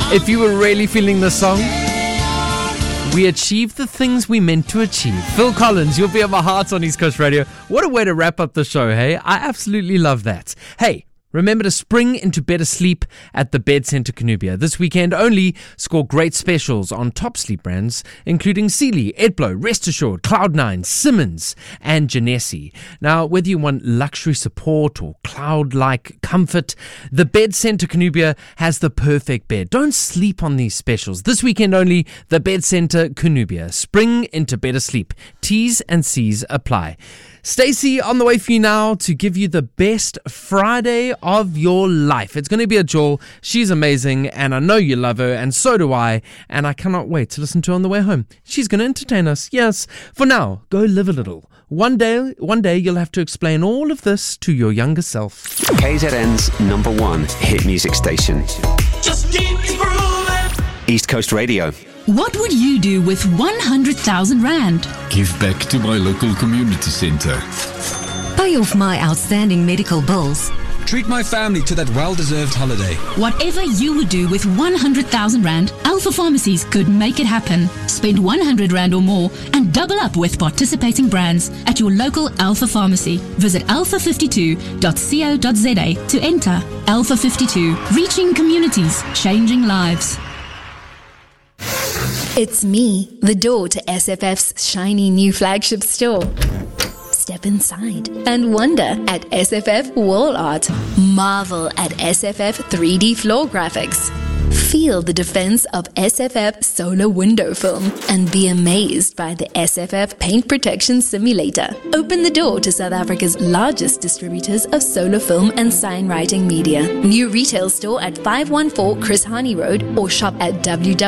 If you were really feeling the song, we achieved the things we meant to achieve. Phil Collins, you'll be on my heart on East Coast Radio. What a way to wrap up the show, hey? I absolutely love that. Hey, remember to spring into better sleep at the Bed Centre Canubia. This weekend only, score great specials on top sleep brands, including Sealy, Edblow, Rest Assured, Cloud9, Simmons, and Genesi. Now, whether you want luxury support or cloud-like comfort, the Bed Centre Canubia has the perfect bed. Don't sleep on these specials. This weekend only, the Bed Centre Canubia. Spring into better sleep. T's and C's apply. Stacey on the way for you now to give you the best Friday of your life. It's going to be a jewel. She's amazing, and I know you love her, and so do I, and I cannot wait to listen to her on the way home. She's going to entertain us, yes. For now, go live a little. One day you'll have to explain all of this to your younger self. KZN's #1 hit music station. Just keep grooving. East Coast Radio. What would you do with 100,000 Rand? Give back to my local community centre. Pay off my outstanding medical bills. Treat my family to that well-deserved holiday. Whatever you would do with 100,000 Rand, Alpha Pharmacies could make it happen. Spend 100 Rand or more and double up with participating brands at your local Alpha Pharmacy. Visit alpha52.co.za to enter. Alpha 52, reaching communities, changing lives. It's me, the door to SFF's shiny new flagship store. Step inside and wonder at SFF Wall Art. Marvel at SFF 3D floor graphics. Feel the defense of SFF solar window film and be amazed by the SFF paint protection simulator. Open the door to South Africa's largest distributors of solar film and signwriting media. New retail store at 514 Chris Hani Road or shop at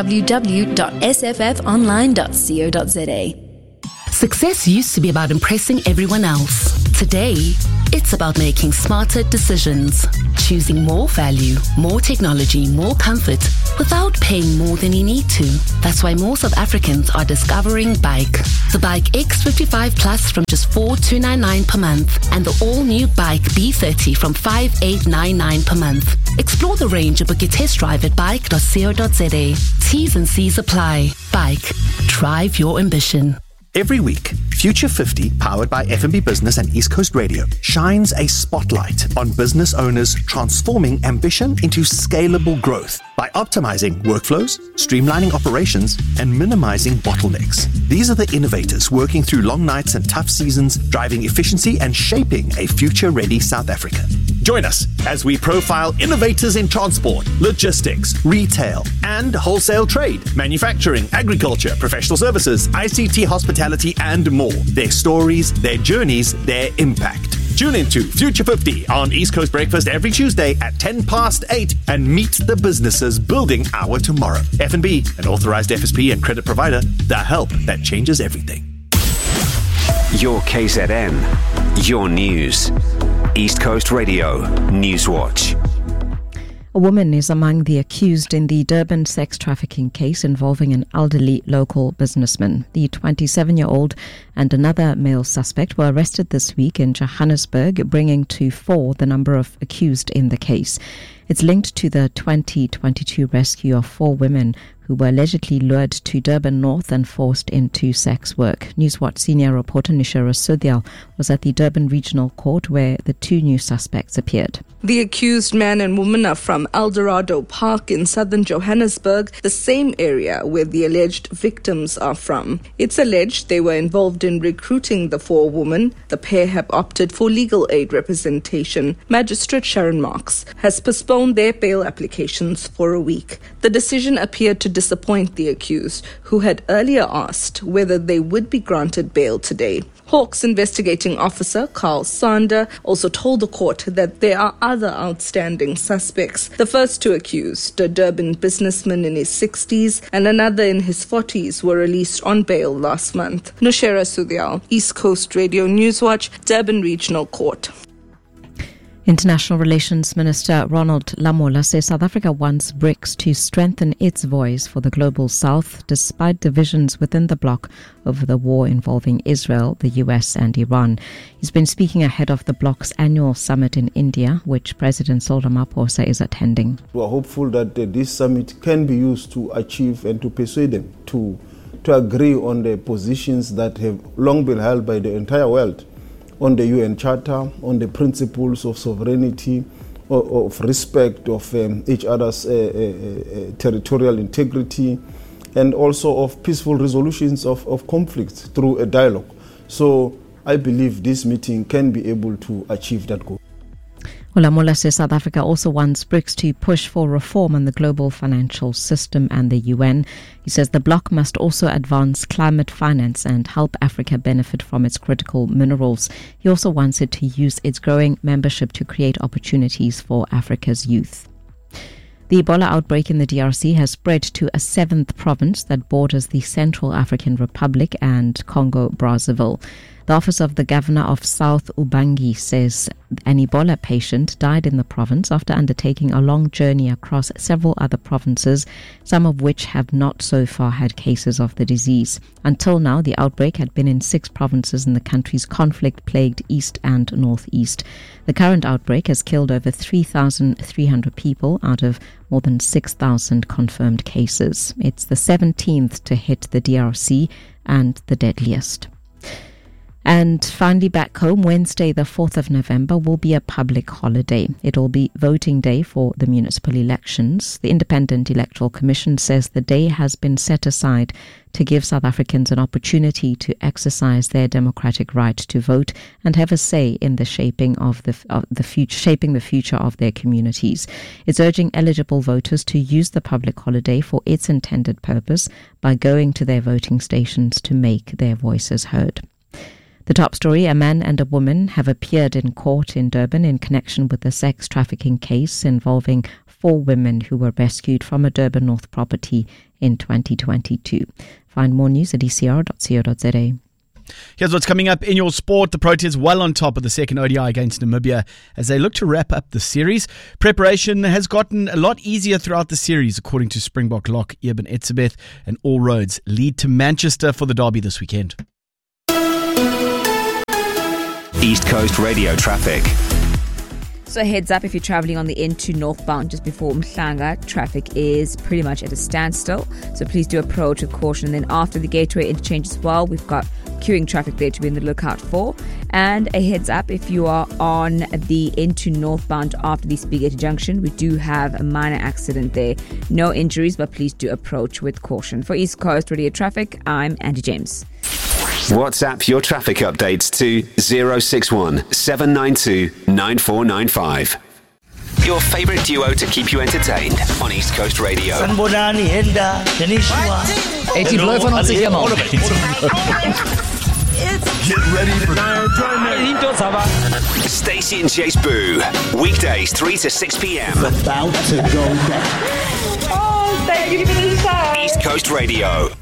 www.sffonline.co.za. Success used to be about impressing everyone else. Today, it's about making smarter decisions, choosing more value, more technology, more comfort, without paying more than you need to. That's why more South Africans are discovering Bike. The Bike X55 Plus from just 4,299 per month, and the all-new Bike B30 from 5,899 per month. Explore the range and book your test drive at bike.co.za. T's and C's apply. Bike. Drive your ambition. Every week, Future 50, powered by F&B Business and East Coast Radio, shines a spotlight on business owners transforming ambition into scalable growth by optimizing workflows, streamlining operations, and minimizing bottlenecks. These are the innovators working through long nights and tough seasons, driving efficiency and shaping a future-ready South Africa. Join us as we profile innovators in transport, logistics, retail, and wholesale trade, manufacturing, agriculture, professional services, ICT, hospitality, and more. Their stories, their journeys, their impact. Tune into Future 50 on East Coast Breakfast every Tuesday at 8:10 and meet the businesses building our tomorrow. F&B, an authorized FSP and credit provider, the help that changes everything. Your KZN, your news. East Coast Radio, Newswatch. A woman is among the accused in the Durban sex trafficking case involving an elderly local businessman. The 27-year-old and another male suspect were arrested this week in Johannesburg, bringing to 4 the number of accused in the case. It's linked to the 2022 rescue of 4 women who were allegedly lured to Durban North and forced into sex work. Newswatch senior reporter Nishara Sudhyal was at the Durban Regional Court where the 2 new suspects appeared. The accused man and woman are from Eldorado Park in southern Johannesburg, the same area where the alleged victims are from. It's alleged they were involved in recruiting the 4 women. The pair have opted for legal aid representation. Magistrate Sharon Marks has postponed their bail applications for a week. The decision appeared to disappoint the accused, who had earlier asked whether they would be granted bail today. Hawks investigating officer Carl Sander also told the court that there are other outstanding suspects. The first 2 accused, a Durban businessman in his 60s and another in his 40s, were released on bail last month. Nushera Sudhyal, East Coast Radio Newswatch, Durban Regional Court. International Relations Minister Ronald Lamola says South Africa wants BRICS to strengthen its voice for the global south despite divisions within the bloc over the war involving Israel, the US and Iran. He's been speaking ahead of the bloc's annual summit in India, which President Cyril Ramaphosa is attending. We are hopeful that this summit can be used to achieve and to persuade them to agree on the positions that have long been held by the entire world on the UN Charter, on the principles of sovereignty, of respect of each other's territorial integrity, and also of peaceful resolutions of conflicts through a dialogue. So I believe this meeting can be able to achieve that goal. Lamola says South Africa also wants BRICS to push for reform in the global financial system and the UN. He says the bloc must also advance climate finance and help Africa benefit from its critical minerals. He also wants it to use its growing membership to create opportunities for Africa's youth. The Ebola outbreak in the DRC has spread to a 7th province that borders the Central African Republic and Congo-Brazzaville. The Office of the Governor of South Ubangi says an Ebola patient died in the province after undertaking a long journey across several other provinces, some of which have not so far had cases of the disease. Until now, the outbreak had been in 6 provinces in the country's conflict-plagued east and northeast. The current outbreak has killed over 3,300 people out of more than 6,000 confirmed cases. It's the 17th to hit the DRC and the deadliest. And finally, back home, Wednesday, the 4th of November, will be a public holiday. It will be voting day for the municipal elections. The Independent Electoral Commission says the day has been set aside to give South Africans an opportunity to exercise their democratic right to vote and have a say in the shaping the future of their communities. It's urging eligible voters to use the public holiday for its intended purpose by going to their voting stations to make their voices heard. The top story, a man and a woman have appeared in court in Durban in connection with a sex trafficking case involving 4 women who were rescued from a Durban North property in 2022. Find more news at ecr.co.za. Here's what's coming up in your sport. The Proteas well on top of the second ODI against Namibia as they look to wrap up the series. Preparation has gotten a lot easier throughout the series, according to Springbok lock Eben Etzebeth, and all roads lead to Manchester for the derby this weekend. East Coast Radio traffic. So heads up if you're travelling on the N2 northbound just before Mhlanga, traffic is pretty much at a standstill. So please do approach with caution. And then after the Gateway interchange as well, we've got queuing traffic there to be on the lookout for. And a heads up if you are on the N2 northbound after the Spigate junction, we do have a minor accident there. No injuries, but please do approach with caution. For East Coast Radio Traffic, I'm Andy James. WhatsApp your traffic updates to 061 792 9495. Your favourite duo to keep you entertained on East Coast Radio. 80 bly van ons helemaal. Get ready for Stacey and Chase Boo. Weekdays 3 to 6 p.m. About to go down. Oh, thank you for the show. East Coast Radio.